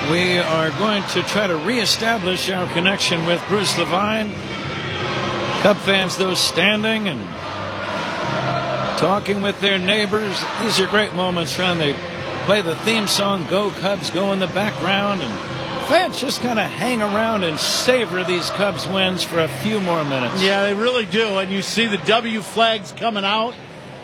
We are going to try to reestablish our connection with Bruce Levine. Cub fans, those standing and talking with their neighbors. These are great moments when they play the theme song, Go Cubs, go in the background, and fans just kind of hang around and savor these Cubs wins for a few more minutes. Yeah, they really do. And you see the W flags coming out.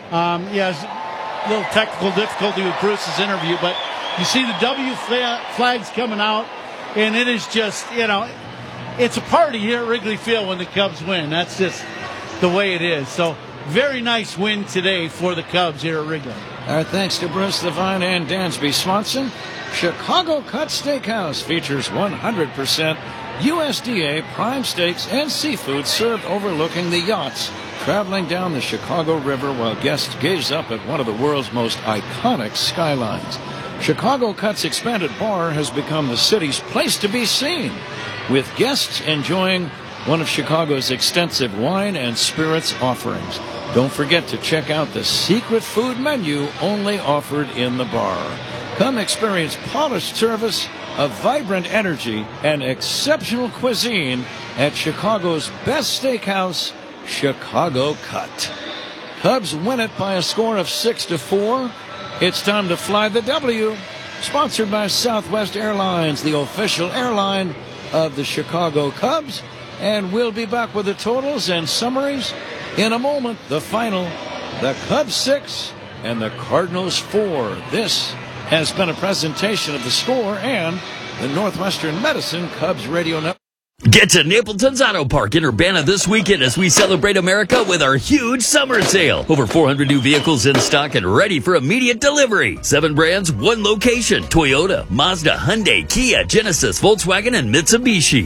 Yes, a little technical difficulty with Bruce's interview, but you see the W flags coming out, and it is just, it's a party here at Wrigley Field when the Cubs win. That's just the way it is. So, very nice win today for the Cubs here at Wrigley. Our thanks to Bruce Levine and Dansby Swanson. Chicago Cut Steakhouse features 100% USDA prime steaks and seafood served overlooking the yachts traveling down the Chicago River while guests gaze up at one of the world's most iconic skylines. Chicago Cut's expanded bar has become the city's place to be seen, with guests enjoying one of Chicago's extensive wine and spirits offerings. Don't forget to check out the secret food menu only offered in the bar. Come experience polished service, a vibrant energy, and exceptional cuisine at Chicago's best steakhouse, Chicago Cut. Cubs win it by a score of 6-4. It's time to fly the W. Sponsored by Southwest Airlines, the official airline of the Chicago Cubs. And we'll be back with the totals and summaries in a moment. The final, the Cubs 6 and the Cardinals 4. This has been a presentation of The Score and the Northwestern Medicine Cubs Radio Network. Get to Napleton's Auto Park in Urbana this weekend as we celebrate America with our huge summer sale. Over 400 new vehicles in stock and ready for immediate delivery. 7 brands, 1 location. Toyota, Mazda, Hyundai, Kia, Genesis, Volkswagen, and Mitsubishi.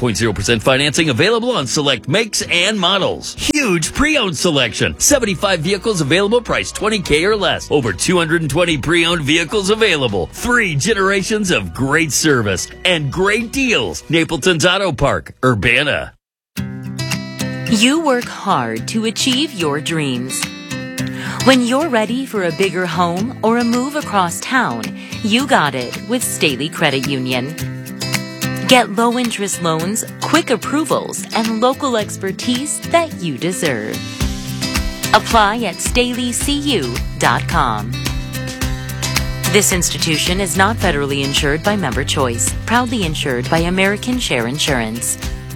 0% financing available on select makes and models. Huge pre-owned selection. 75 vehicles available, priced $20K or less. Over 220 pre-owned vehicles available. 3 generations of great service and great deals. Napleton's Auto Park, Urbana. You work hard to achieve your dreams. When you're ready for a bigger home or a move across town, you got it with Staley Credit Union. Get low-interest loans, quick approvals, and local expertise that you deserve. Apply at StaleyCU.com. This institution is not federally insured by Member Choice, proudly insured by American Share Insurance.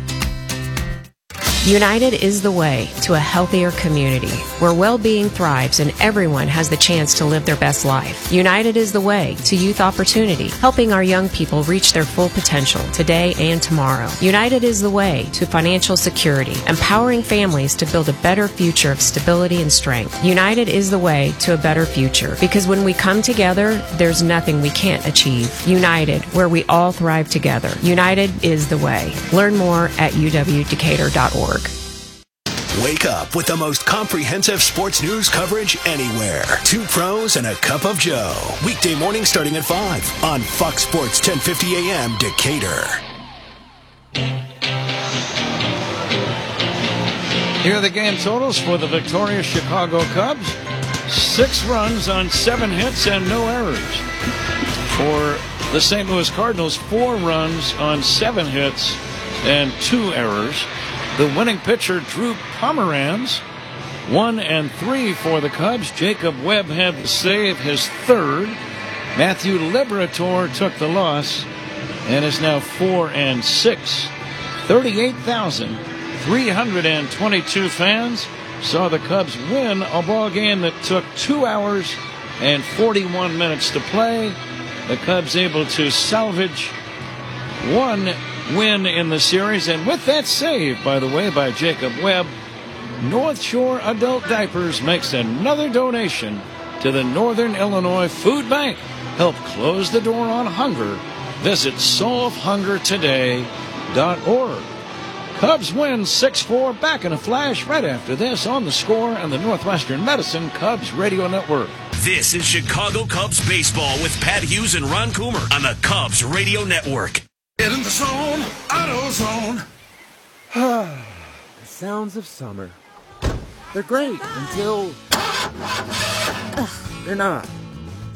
United is the way to a healthier community where well-being thrives and everyone has the chance to live their best life. United is the way to youth opportunity, helping our young people reach their full potential today and tomorrow. United is the way to financial security, empowering families to build a better future of stability and strength. United is the way to a better future because when we come together, there's nothing we can't achieve. United, where we all thrive together. United is the way. Learn more at uwdecatur.org. Wake up with the most comprehensive sports news coverage anywhere. 2 pros and a cup of Joe. Weekday morning starting at 5 on Fox Sports 1050 AM Decatur. Here are the game totals for the victorious Chicago Cubs. 6 runs on 7 hits and no errors. For the St. Louis Cardinals, 4 runs on 7 hits and 2 errors. The winning pitcher, Drew Pomeranz, 1 and 3 for the Cubs. Jacob Webb had the save, his 3rd. Matthew Liberatore took the loss and is now 4 and 6. 38,322 fans saw the Cubs win a ball game that took 2 hours and 41 minutes to play. The Cubs able to salvage 1 win in the series, and with that save, by the way, by Jacob Webb, North Shore Adult Diapers makes another donation to the Northern Illinois Food Bank. Help close the door on hunger. Visit solvehungertoday.org. Cubs win 6-4. Back in a flash right after this on The Score and the Northwestern Medicine Cubs Radio Network. This is Chicago Cubs baseball with Pat Hughes and Ron Coomer on the Cubs Radio Network. Get in the zone, AutoZone. The sounds of summer. They're great until they're not.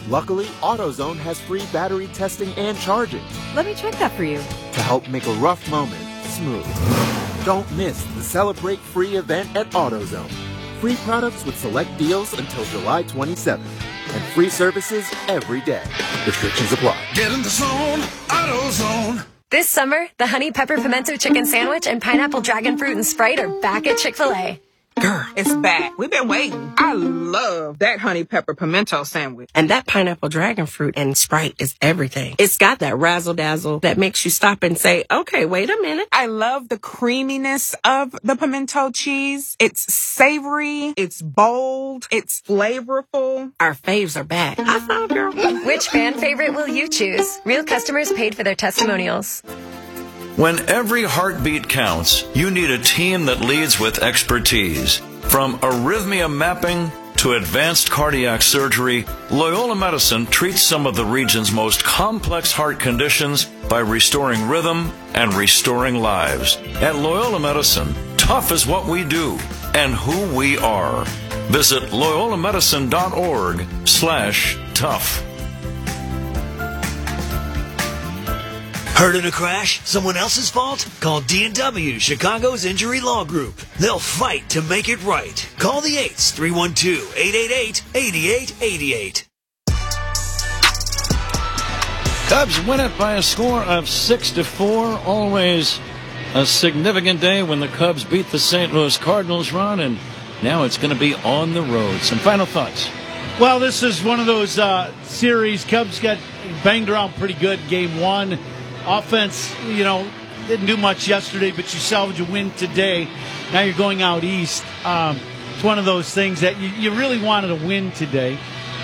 Luckily, AutoZone has free battery testing and charging Let me check that for you. to help make a rough moment smooth. Don't miss the Celebrate Free event at AutoZone. Free products with select deals until July 27th. And free services every day. Restrictions apply. Get in the zone, AutoZone. This summer, the Honey Pepper Pimento Chicken Sandwich and Pineapple Dragon Fruit and Sprite are back at Chick-fil-A. Girl, it's back. We've been waiting. I love that honey pepper pimento sandwich. And that pineapple dragon fruit and Sprite is everything. It's got that razzle-dazzle that makes you stop and say, okay, wait a minute. I love the creaminess of the pimento cheese. It's savory. It's bold. It's flavorful. Our faves are back. High five, girl. Which fan favorite will you choose? Real customers paid for their testimonials. When every heartbeat counts, you need a team that leads with expertise. From arrhythmia mapping to advanced cardiac surgery, Loyola Medicine treats some of the region's most complex heart conditions by restoring rhythm and restoring lives. At Loyola Medicine, tough is what we do and who we are. Visit loyolamedicine.org/tough. Heard of a crash? Someone else's fault? Call D&W, Chicago's Injury Law Group. They'll fight to make it right. Call the 8s, 312-888-8888. Cubs win it by a score of 6-4. Always a significant day when the Cubs beat the St. Louis Cardinals, Ron, and now it's going to be on the road. Some final thoughts. Well, this is one of those series. Cubs got banged around pretty good game one. Offense, didn't do much yesterday, but you salvage a win today. Now you're going out east. It's one of those things that you really wanted to win today.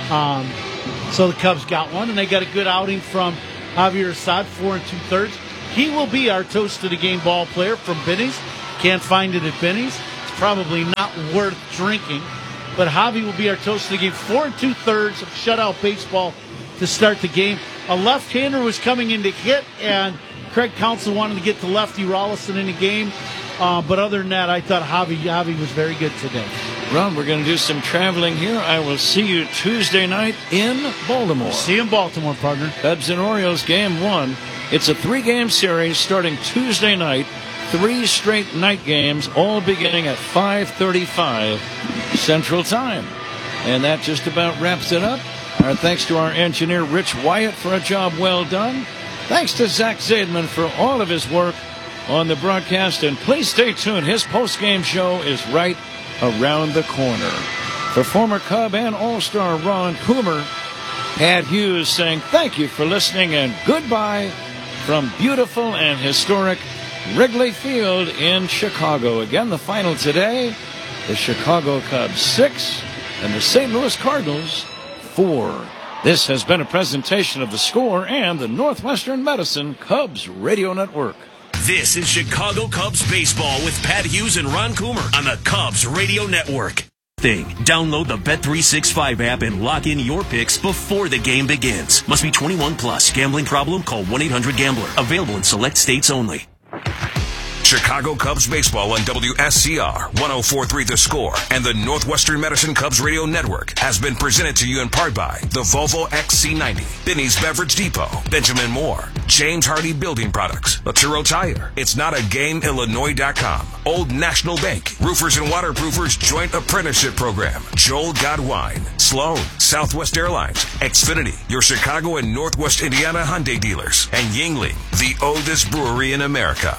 So the Cubs got one, and they got a good outing from Javier Assad, 4 2/3. He will be our toast of the game ball player from Benny's. Can't find it at Benny's. It's probably not worth drinking. But Javi will be our toast of the game. 4 2/3 of shutout baseball to start the game. A left-hander was coming in to hit, and Craig Counsell wanted to get to lefty Rollison in the game. But other than that, I thought Javi was very good today. Ron, we're going to do some traveling here. I will see you Tuesday night in Baltimore. See you in Baltimore, partner. Cubs and Orioles, game one. It's a 3-game series starting Tuesday night. 3 straight night games, all beginning at 5:35 Central Time. And that just about wraps it up. Our thanks to our engineer, Rich Wyatt, for a job well done. Thanks to Zach Zaidman for all of his work on the broadcast. And please stay tuned. His post-game show is right around the corner. For former Cub and All-Star Ron Coomer, Pat Hughes saying thank you for listening and goodbye from beautiful and historic Wrigley Field in Chicago. Again, the final today, the Chicago Cubs 6 and the St. Louis Cardinals 4. This has been a presentation of The Score and the Northwestern Medicine Cubs Radio Network. This is Chicago Cubs baseball with Pat Hughes and Ron Coomer on the Cubs Radio Network. Download the Bet365 app and lock in your picks before the game begins. Must be 21 plus. Gambling problem? Call 1-800-GAMBLER. Available in select states only. Chicago Cubs baseball on WSCR 104.3 The Score and the Northwestern Medicine Cubs Radio Network has been presented to you in part by the Volvo XC90, Benny's Beverage Depot, Benjamin Moore, James Hardy Building Products, Laturo Tire, It's Not a Game, Illinois.com, Old National Bank, Roofers and Waterproofers Joint Apprenticeship Program, Joel Godwine, Sloan, Southwest Airlines, Xfinity, your Chicago and Northwest Indiana Hyundai dealers, and Yingling, the oldest brewery in America.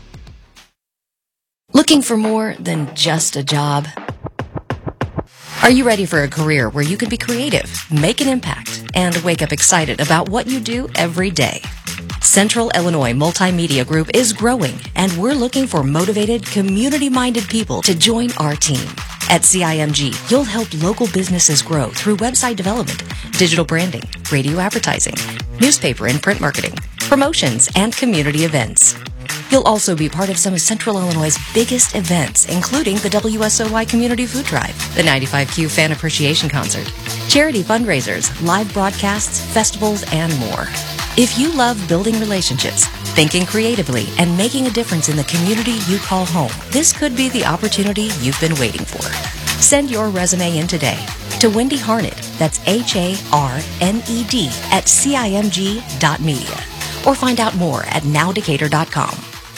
Looking for more than just a job? Are you ready for a career where you can be creative, make an impact, and wake up excited about what you do every day? Central Illinois Multimedia Group is growing, and we're looking for motivated, community-minded people to join our team. At CIMG, you'll help local businesses grow through website development, digital branding, radio advertising, newspaper and print marketing, promotions, and community events. You'll also be part of some of Central Illinois' biggest events, including the WSOY Community Food Drive, the 95Q Fan Appreciation Concert, charity fundraisers, live broadcasts, festivals, and more. If you love building relationships, thinking creatively, and making a difference in the community you call home, this could be the opportunity you've been waiting for. Send your resume in today to Wendy Harnett That's HARNED at CIMG.media. Or find out more at nowdecatur.com.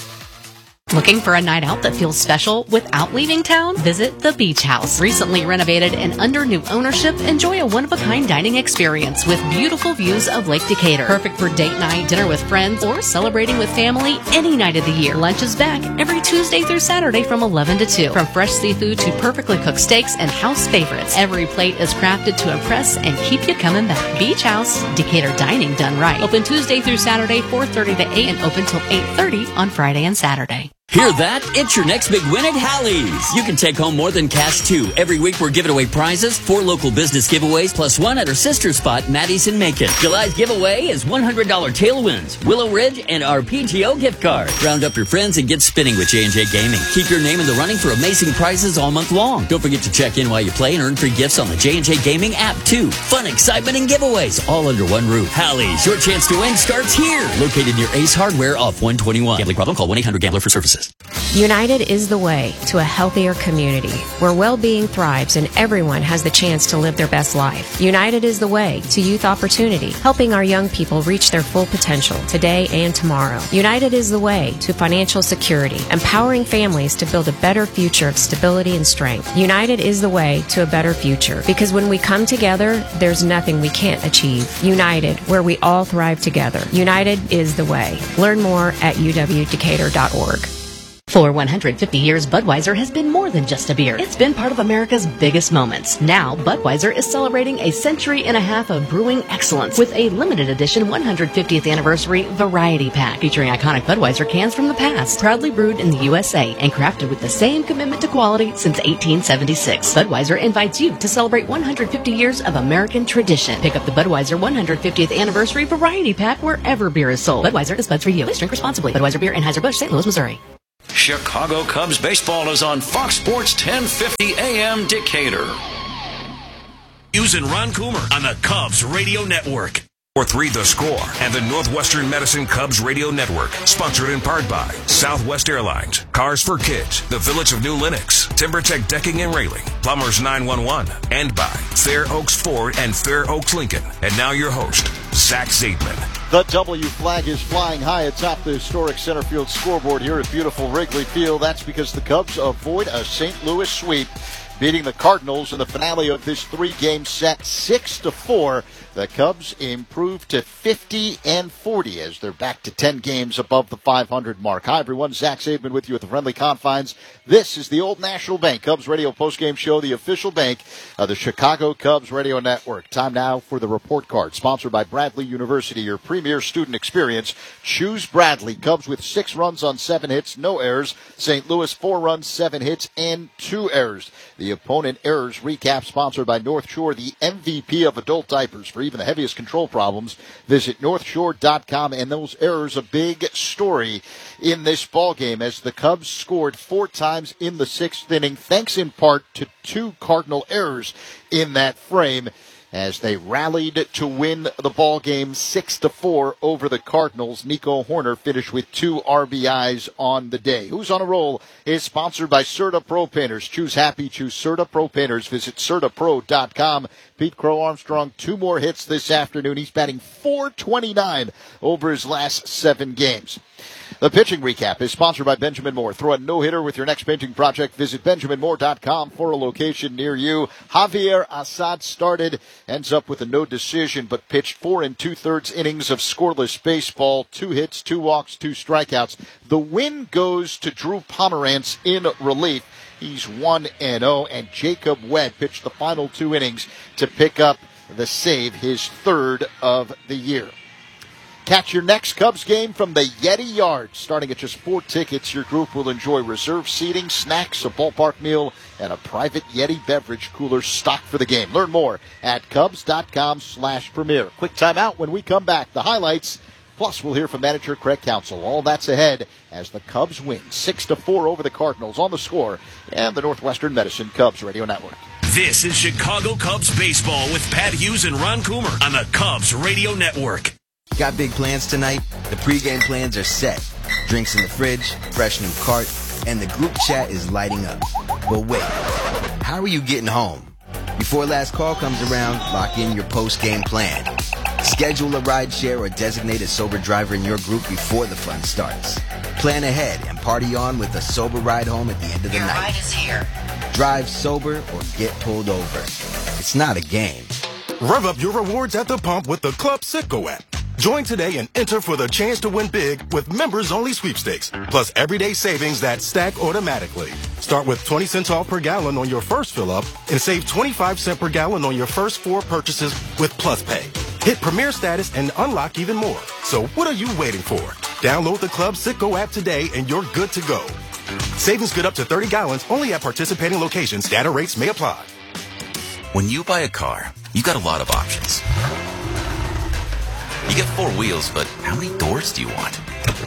Looking for a night out that feels special without leaving town? Visit the Beach House. Recently renovated and under new ownership, enjoy a one-of-a-kind dining experience with beautiful views of Lake Decatur. Perfect for date night, dinner with friends, or celebrating with family any night of the year. Lunch is back every Tuesday through Saturday from 11 to 2. From fresh seafood to perfectly cooked steaks and house favorites, every plate is crafted to impress and keep you coming back. Beach House, Decatur dining done right. Open Tuesday through Saturday, 4:30 to 8, and open till 8:30 on Friday and Saturday. Hear that? It's your next big win at Hallie's. You can take home more than cash, too. Every week we're giving away prizes, 4 local business giveaways, plus 1 at our sister spot, Maddie's in Macon. July's giveaway is $100 Tailwinds, Willow Ridge, and our PGO gift card. Round up your friends and get spinning with J&J Gaming. Keep your name in the running for amazing prizes all month long. Don't forget to check in while you play and earn free gifts on the J&J Gaming app, too. Fun, excitement, and giveaways all under one roof. Hallie's, your chance to win starts here. Located near Ace Hardware off 121. Gambling problem? Call 1-800-GAMBLER for services. United is the way to a healthier community where well-being thrives and everyone has the chance to live their best life. United is the way to youth opportunity, helping our young people reach their full potential today and tomorrow. United is the way to financial security, empowering families to build a better future of stability and strength. United is the way to a better future because when we come together, there's nothing we can't achieve. United, where we all thrive together. United is the way. Learn more at uwdecatur.org. For 150 years, Budweiser has been more than just a beer. It's been part of America's biggest moments. Now, Budweiser is celebrating a century and a half of brewing excellence with a limited edition 150th anniversary variety pack featuring iconic Budweiser cans from the past, proudly brewed in the USA and crafted with the same commitment to quality since 1876. Budweiser invites you to celebrate 150 years of American tradition. Pick up the Budweiser 150th anniversary variety pack wherever beer is sold. Budweiser is buds for you. Please drink responsibly. Budweiser Beer, Anheuser-Busch, St. Louis, Missouri. Chicago Cubs baseball is on Fox Sports 1050 AM Decatur. Hughes and Ron Coomer on the Cubs Radio Network. 4-3 The Score and the Northwestern Medicine Cubs Radio Network. Sponsored in part by Southwest Airlines, Cars for Kids, the Village of New Lenox, TimberTech Decking and Railing, Plumbers 911, and by Fair Oaks Ford and Fair Oaks Lincoln. And now your host, Zach Zaidman. The W flag is flying high atop the historic center field scoreboard here at beautiful Wrigley Field. That's because the Cubs avoid a St. Louis sweep, beating the Cardinals in the finale of this 3-game set 6-4. The Cubs improve to 50-40 as they're back to 10 games above the 500 mark. Hi, everyone. Zach Zaidman with you at the friendly confines. This is the Old National Bank Cubs Radio postgame show, the official bank of the Chicago Cubs Radio Network. Time now for the report card, sponsored by Bradley University, your premier student experience. Choose Bradley. Cubs with 6 runs on 7 hits, no errors. St. Louis 4 runs, 7 hits, and 2 errors. The opponent errors recap, sponsored by North Shore, the MVP of adult diapers. For even the heaviest control problems, visit northshore.com. And those errors, a big story in this ballgame as the Cubs scored 4 times in the 6th inning, thanks in part to 2 Cardinal errors in that frame, as they rallied to win the ball game 6-4 over the Cardinals. Nico Horner finished with 2 RBIs on the day. Who's on a Roll is sponsored by Serta Pro Painters. Choose happy, choose Serta Pro Painters. Visit CertaPro.com. Pete Crow Armstrong, 2 more hits this afternoon. He's batting .429 over his last 7 games. The pitching recap is sponsored by Benjamin Moore. Throw a no-hitter with your next painting project. Visit BenjaminMoore.com for a location near you. Javier Assad started, ends up with a no decision, but pitched 4 2/3 innings of scoreless baseball. 2 hits, 2 walks, 2 strikeouts. The win goes to Drew Pomerantz in relief. He's 1-0, and Jacob Webb pitched the final 2 innings to pick up the save, his 3rd of the year. Catch your next Cubs game from the Yeti Yard. Starting at just 4 tickets, your group will enjoy reserved seating, snacks, a ballpark meal, and a private Yeti beverage cooler stocked for the game. Learn more at Cubs.com/premier. Quick timeout. When we come back, the highlights. Plus, we'll hear from manager Craig Counsell. All that's ahead as the Cubs win 6-4 over the Cardinals. On The Score and the Northwestern Medicine Cubs Radio Network. This is Chicago Cubs baseball with Pat Hughes and Ron Coomer on the Cubs Radio Network. Got big plans tonight? The pregame plans are set. Drinks in the fridge, fresh new cart, and the group chat is lighting up. But wait, how are you getting home? Before last call comes around, lock in your post-game plan. Schedule a ride share or designate a sober driver in your group before the fun starts. Plan ahead and party on with a sober ride home at the end of the night. Your ride is here. Drive sober or get pulled over. It's not a game. Rev up your rewards at the pump with the Club Citgo app. Join today and enter for the chance to win big with members-only sweepstakes, plus everyday savings that stack automatically. Start with 20 cents off per gallon on your first fill-up and save 25 cents per gallon on your first 4 purchases with Plus Pay. Hit Premier status and unlock even more. So what are you waiting for? Download the Club Citgo app today and you're good to go. Savings good up to 30 gallons only at participating locations. Data rates may apply. When you buy a car, you got a lot of options. You get 4 wheels, but how many doors do you want?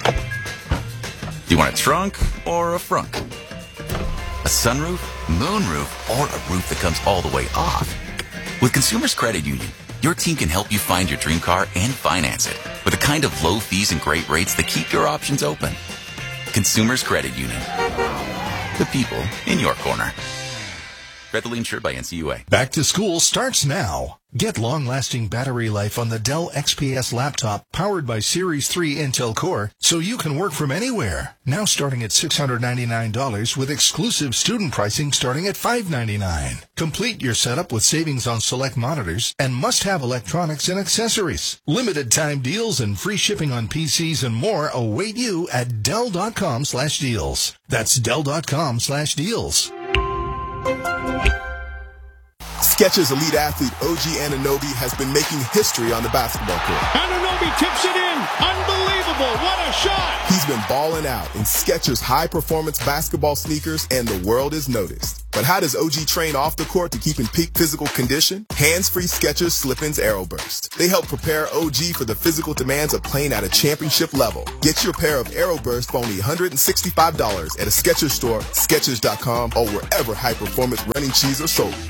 Do you want a trunk or a frunk? A sunroof, moonroof, or a roof that comes all the way off? With Consumers Credit Union, your team can help you find your dream car and finance it with the kind of low fees and great rates that keep your options open. Consumers Credit Union. The people in your corner. Federally insured by NCUA. Back to school starts now. Get long-lasting battery life on the Dell XPS laptop powered by Series 3 Intel Core so you can work from anywhere. Now starting at $699 with exclusive student pricing starting at $599. Complete your setup with savings on select monitors and must-have electronics and accessories. Limited time deals and free shipping on PCs and more await you at Dell.com/deals. That's Dell.com/deals. Skechers elite athlete OG Anunoby has been making history on the basketball court. Anunoby tips it in. Unbelievable. What a shot. He's been balling out in Skechers high-performance basketball sneakers, and the world has noticed. But how does OG train off the court to keep in peak physical condition? Hands-free Skechers Slip-ins Aeroburst. They help prepare OG for the physical demands of playing at a championship level. Get your pair of Aeroburst for only $165 at a Skechers store, Skechers.com, or wherever high-performance running shoes are sold.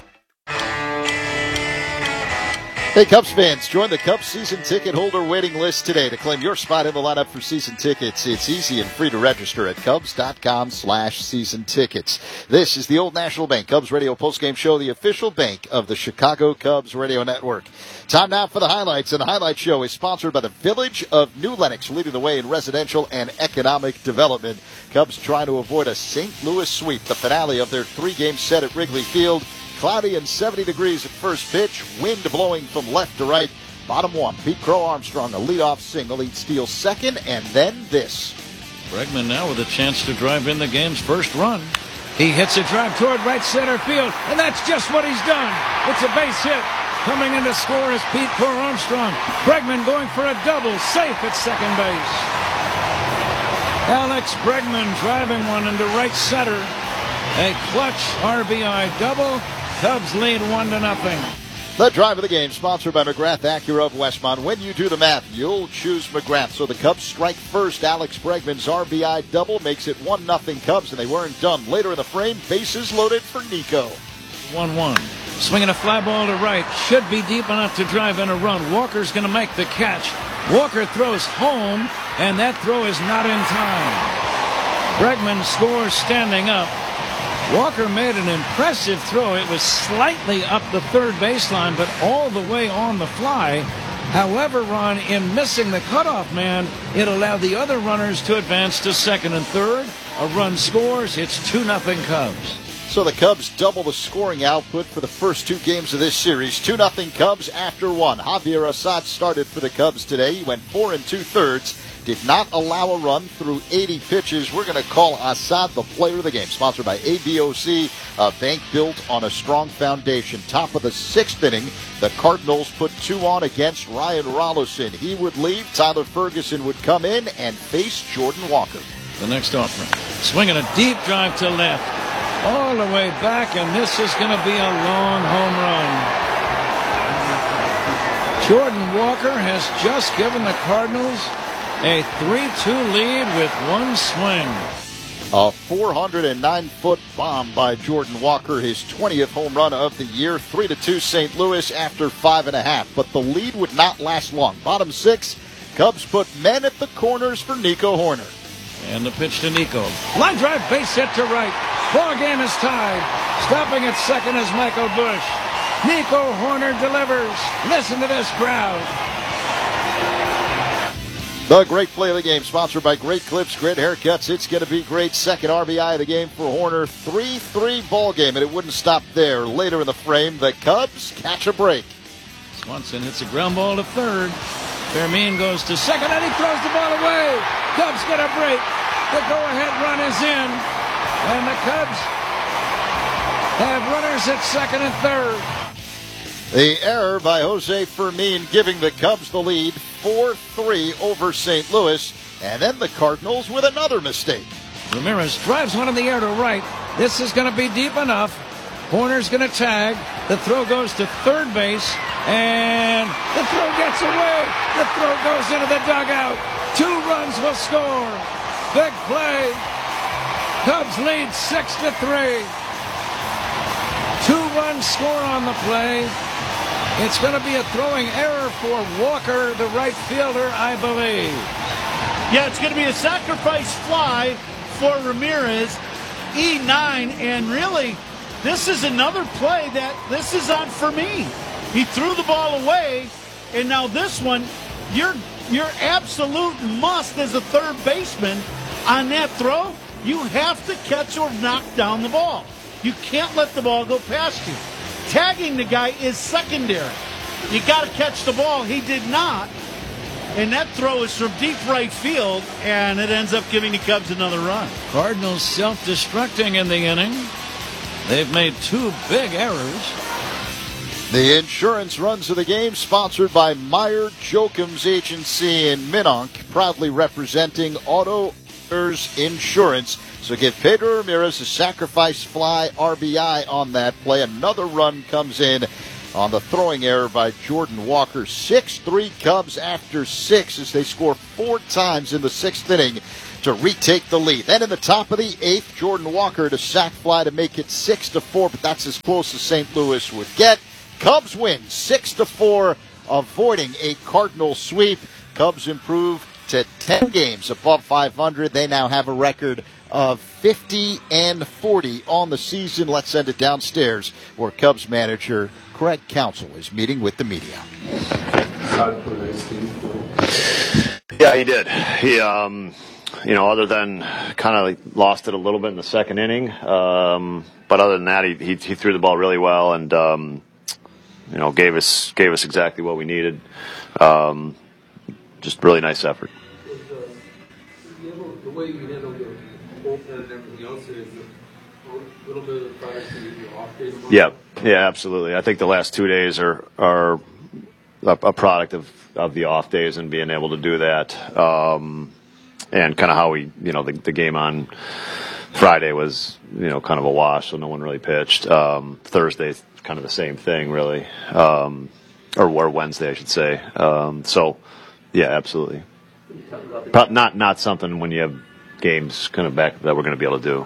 Hey, Cubs fans, join the Cubs season ticket holder waiting list today to claim your spot in the lineup for season tickets. It's easy and free to register at Cubs.com/season tickets. This is the Old National Bank Cubs Radio postgame show, the official bank of the Chicago Cubs radio network. Time now for the highlights, and the highlight show is sponsored by the Village of New Lenox, leading the way in residential and economic development. Cubs trying to avoid a St. Louis sweep, the finale of their 3-game set at Wrigley Field. Cloudy and 70 degrees at first pitch. Wind blowing from left to right. Bottom 1, Pete Crow Armstrong, a leadoff single. He'd steal second, and then this. Bregman now with a chance to drive in the game's first run. He hits a drive toward right center field, and that's just what he's done. It's a base hit. Coming in to score is Pete Crow Armstrong. Bregman going for a double, safe at second base. Alex Bregman driving one into right center. A clutch RBI double. Cubs lead 1-0. The drive of the game, sponsored by McGrath Acura of Westmont. When you do the math, you'll choose McGrath. So the Cubs strike first. Alex Bregman's RBI double makes it 1-0 Cubs, and they weren't done. Later in the frame, bases loaded for Nico. 1-1. Swinging a fly ball to right. Should be deep enough to drive in a run. Walker's going to make the catch. Walker throws home, and that throw is not in time. Bregman scores standing up. Walker made an impressive throw. It was slightly up the third baseline, but all the way on the fly. However, Ron, in missing the cutoff man, it allowed the other runners to advance to second and third. A run scores. It's 2-0 Cubs. So the Cubs double the scoring output for the first 2 games of this series. 2-0 Cubs after 1. Javier Assad started for the Cubs today. He went 4 2/3. Did not allow a run through 80 pitches. We're going to call Assad the player of the game. Sponsored by ABOC, a bank built on a strong foundation. Top of the 6th inning, the Cardinals put 2 on against Ryan Rollison. He would leave. Tyler Ferguson would come in and face Jordan Walker. The next offering. Swinging a deep drive to left. All the way back, and this is going to be a long home run. Jordan Walker has just given the Cardinals a 3-2 lead with 1 swing. A 409-foot bomb by Jordan Walker, his 20th home run of the year. 3-2 St. Louis after 5.5. But the lead would not last long. Bottom 6, Cubs put men at the corners for Nico Horner. And the pitch to Nico. Line drive, base hit to right. Ball game is tied. Stopping at second is Michael Busch. Nico Horner delivers. Listen to this crowd. The great play of the game, sponsored by Great Clips, Great Haircuts. It's going to be great. Second RBI of the game for Horner. 3-3 ball game, and it wouldn't stop there. Later in the frame, the Cubs catch a break. Swanson hits a ground ball to third. Fermin goes to second, and he throws the ball away. Cubs get a break. The go-ahead run is in, and the Cubs have runners at second and third. The error by Jose Fermin giving the Cubs the lead, 4-3 over St. Louis, and then the Cardinals with another mistake. Ramirez drives one in the air to right. This is going to be deep enough. Horner's going to tag. The throw goes to third base, and the throw gets away. The throw goes into the dugout. 2 runs will score. Big play. Cubs lead 6-3. 2-run score on the play. It's going to be a throwing error for Walker, the right fielder, I believe. Yeah, it's going to be a sacrifice fly for Ramirez, E9, and really, this is another play that this is on Fermin. He threw the ball away, and now this one, your absolute must as a third baseman on that throw, you have to catch or knock down the ball. You can't let the ball go past you. Tagging the guy is secondary. You got to catch the ball. He did not. And that throw is from deep right field, and it ends up giving the Cubs another run. Cardinals self-destructing in the inning. They've made 2 big errors. The insurance runs of the game, sponsored by Meyer Jokums Agency in Minonk, proudly representing Auto Owners Insurance. So give Pedro Ramirez a sacrifice fly RBI on that play. Another run comes in on the throwing error by Jordan Walker. 6-3 Cubs after 6 as they score 4 times in the 6th inning to retake the lead. Then in the top of the 8th, Jordan Walker to sac fly to make it 6-4, but that's as close as St. Louis would get. Cubs win 6-4, avoiding a Cardinal sweep. Cubs improve to 10 games above 500. They now have a record of 50-40 on the season. Let's send it downstairs where Cubs manager Craig Counsell is meeting with the media. Yeah, he did. He, other than kind of lost it a little bit in the second inning, but other than that, he threw the ball really well and gave us exactly what we needed. Just really nice effort. The way you handle your bullpen and everything else is a little bit of the product of your off days. Yeah, absolutely. I think the last 2 days are a product of the off days and being able to do that, and kind of how we, the game on Friday was, kind of a wash, so no one really pitched. Thursday, kind of the same thing, really, or Wednesday, I should say. Yeah, absolutely. Not something when you have games kind of back that we're going to be able to do.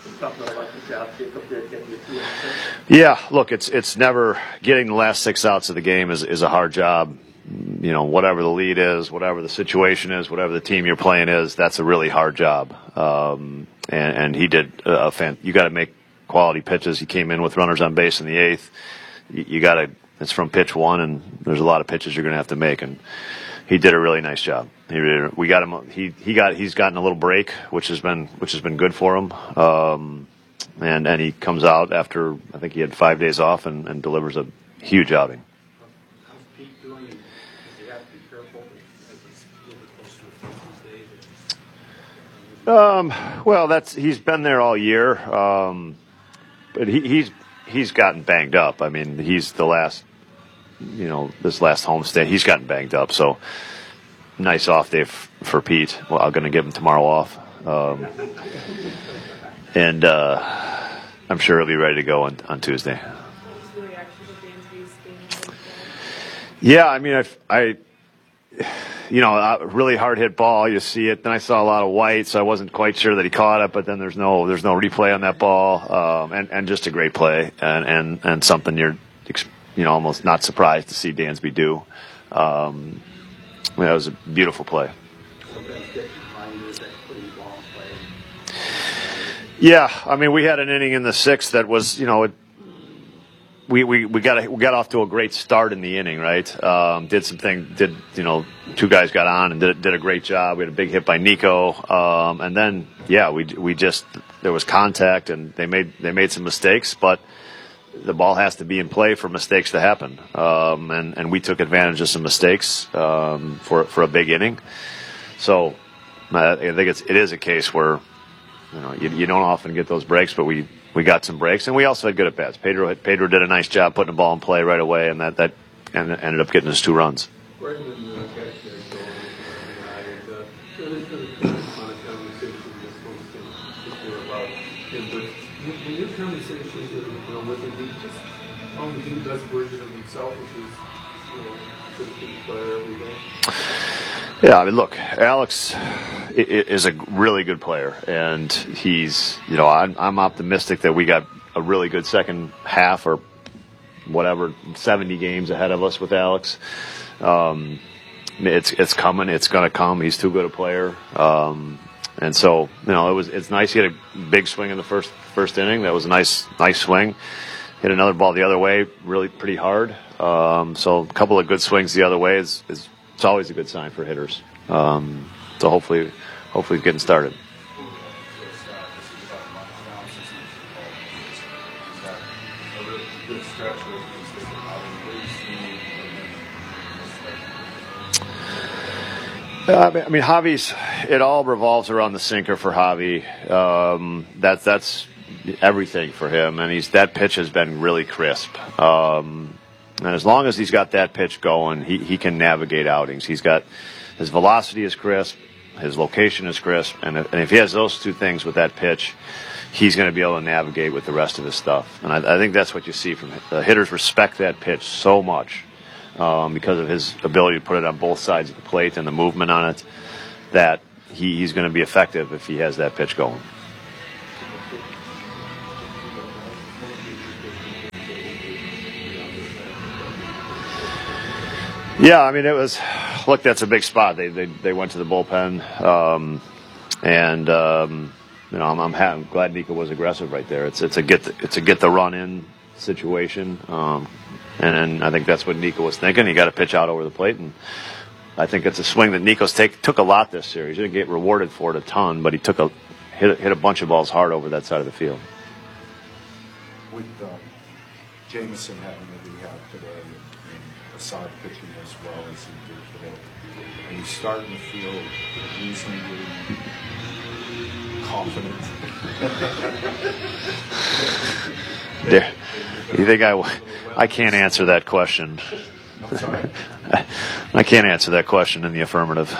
Yeah, look, it's never getting the last 6 outs of the game is a hard job. Whatever the lead is, whatever the situation is, whatever the team you're playing is, that's a really hard job. And he did you got to make quality pitches. He came in with runners on base in the 8th. You got to. It's from pitch 1, and there's a lot of pitches you're going to have to make, and he did a really nice job. We got him. He's gotten a little break, which has been good for him. And he comes out after I think he had 5 days off and delivers a huge outing. How's Pete doing? Does he have to be careful as he's a little bit closer to the season? Well, he's been there all year, but he's gotten banged up. I mean, he's the last. This last homestay, he's gotten banged up. So, nice off day for Pete. Well, I'm going to give him tomorrow off. And I'm sure he'll be ready to go on Tuesday. Yeah, I mean, I a really hard hit ball. You see it. Then I saw a lot of white, so I wasn't quite sure that he caught it. But then there's no replay on that ball, and just a great play and something you're almost not surprised to see Dansby do. That was a beautiful play. Yeah, I mean, we had an inning in the 6th that was, we got off to a great start in the inning, right? Two guys got on and did a great job. We had a big hit by Nico, and then we just there was contact and they made some mistakes, but the ball has to be in play for mistakes to happen, and we took advantage of some mistakes for a big inning. So I think it is a case where you don't often get those breaks, but we got some breaks, and we also had good at bats. Pedro did a nice job putting the ball in play right away, and that ended up getting us 2 runs. When your conversations with him, just on the best version of himself, which is a good player every day. Yeah, I mean, look, Alex is a really good player, and he's, I'm optimistic that we got a really good second half or whatever, 70 games ahead of us with Alex. It's coming. It's going to come. He's too good a player. And so, it's nice. He had a big swing in the first inning. That was a nice swing. Hit another ball the other way, really pretty hard. So a couple of good swings the other way is it's always a good sign for hitters. So hopefully he's getting started. I mean, Javi's. It all revolves around the sinker for Javi. That's everything for him, and that pitch has been really crisp. And as long as he's got that pitch going, he can navigate outings. His velocity is crisp, his location is crisp, and if he has those two things with that pitch, he's going to be able to navigate with the rest of his stuff. And I think that's what you see from the hitters respect that pitch so much. Because of his ability to put it on both sides of the plate and the movement on it, that he's going to be effective if he has that pitch going. Yeah, I mean, that's a big spot. They went to the bullpen, I'm glad Nico was aggressive right there. It's a get the run in situation. And I think that's what Nico was thinking. He got to pitch out over the plate, and I think it's a swing that Nico's took a lot this series. He didn't get rewarded for it a ton, but he hit a bunch of balls hard over that side of the field. With Jameson having the rehab today and Assad pitching as well as he did today, are you starting to feel reasonably confident? Yeah. You think I can't answer that question. I can't answer that question in the affirmative.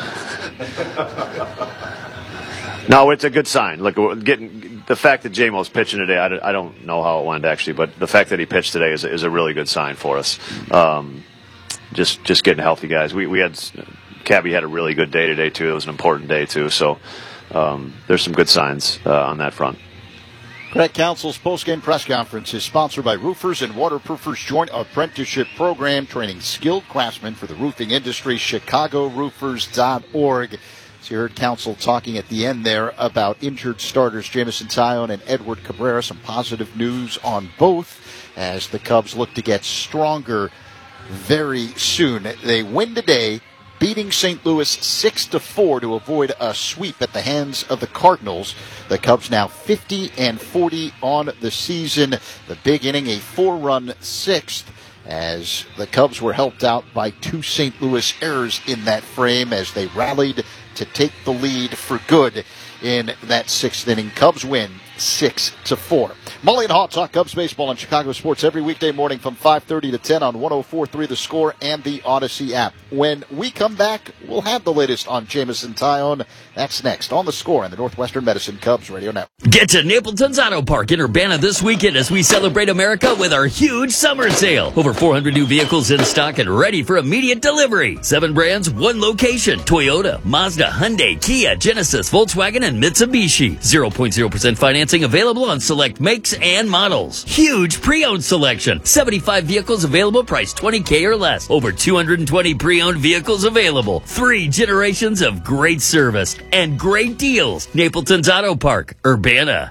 No, it's a good sign. Look, getting the fact that J-Mo's pitching today, I don't know how it went actually, but the fact that he pitched today is a really good sign for us. Just getting healthy guys. We had Cabby had a really good day today too. It was an important day too. So there's some good signs on that front. Craig Council's postgame press conference is sponsored by Roofers and Waterproofers Joint Apprenticeship Program, training skilled craftsmen for the roofing industry, chicagroofers.org. So you heard Council talking at the end there about injured starters Jameson Taillon and Edward Cabrera. Some positive news on both as the Cubs look to get stronger very soon. They win today, beating St. Louis 6-4 to avoid a sweep at the hands of the Cardinals. The Cubs now 50-40 on the season. The big inning, a 4-run sixth, as the Cubs were helped out by 2 St. Louis errors in that frame as they rallied to take the lead for good in that sixth inning. Cubs win 6-4. Mully and Haw talk Cubs baseball on Chicago Sports every weekday morning from 5:30 to 10 on 104.3 The Score and the Odyssey app. When we come back, we'll have the latest on Jameson Taillon. That's next on The Score and the Northwestern Medicine Cubs Radio Network. Get to Napleton's Auto Park in Urbana this weekend as we celebrate America with our huge summer sale. Over 400 new vehicles in stock and ready for immediate delivery. 7 brands, 1 location. Toyota, Mazda, Hyundai, Kia, Genesis, Volkswagen, and Mitsubishi. 0.0% financing available on select makes and models. Huge pre-owned selection. 75 vehicles available, priced $20,000 or less. Over 220 pre-owned vehicles available. 3 generations of great service and great deals. Napleton's Auto Park, Urbana.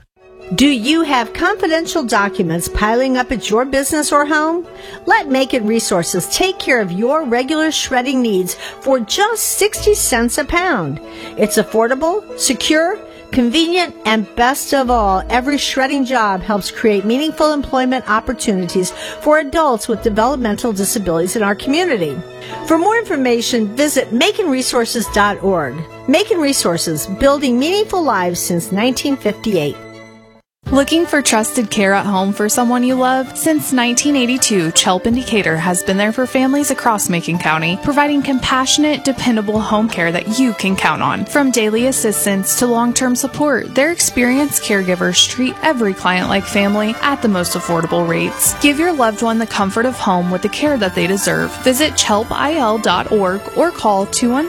Do you have confidential documents piling up at your business or home? Let Macon Resources take care of your regular shredding needs for just 60 cents a pound. It's affordable, secure, convenient, and best of all, every shredding job helps create meaningful employment opportunities for adults with developmental disabilities in our community. For more information, visit MaconResources.org. Macon Resources, building meaningful lives since 1958. Looking for trusted care at home for someone you love? Since 1982, Chelp in Decatur has been there for families across Macon County, providing compassionate, dependable home care that you can count on. From daily assistance to long-term support, their experienced caregivers treat every client like family at the most affordable rates. Give your loved one the comfort of home with the care that they deserve. Visit chelpil.org or call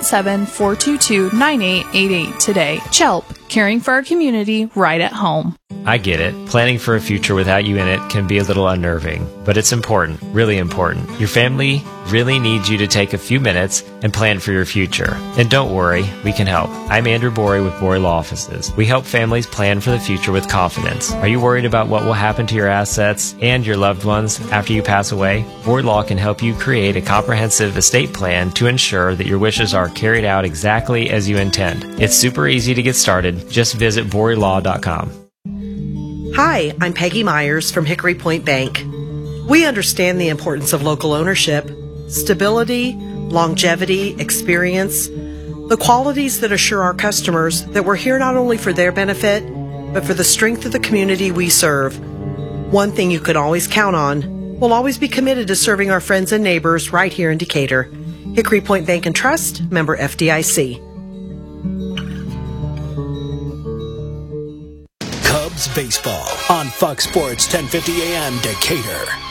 217-422-9888 today. Chelp, caring for our community right at home. I get it. Planning for a future without you in it can be a little unnerving, but it's important, really important. Your family really needs you to take a few minutes and plan for your future. And don't worry, we can help. I'm Andrew Borey with Borey Law Offices. We help families plan for the future with confidence. Are you worried about what will happen to your assets and your loved ones after you pass away? Borey Law can help you create a comprehensive estate plan to ensure that your wishes are carried out exactly as you intend. It's super easy to get started. Just visit BoreyLaw.com. Hi, I'm Peggy Myers from Hickory Point Bank. We understand the importance of local ownership, stability, longevity, experience, the qualities that assure our customers that we're here not only for their benefit, but for the strength of the community we serve. One thing you can always count on, we'll always be committed to serving our friends and neighbors right here in Decatur. Hickory Point Bank and Trust, member FDIC. Cubs baseball on Fox Sports 1050 AM Decatur.